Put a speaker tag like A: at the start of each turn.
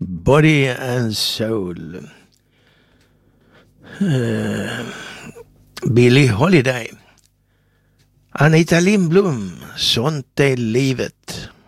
A: Body and Soul. Billie Holiday. Anita Lindblom, Sånt är livet.